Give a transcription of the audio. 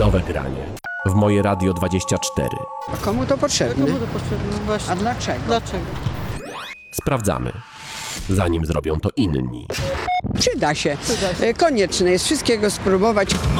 Nowe granie. W moje Radio 24. A komu to potrzebne? Komu to potrzebne? Właśnie. A dlaczego? Dlaczego? Sprawdzamy. Zanim zrobią to inni. Przyda się. Przyda się. Konieczne jest wszystkiego spróbować.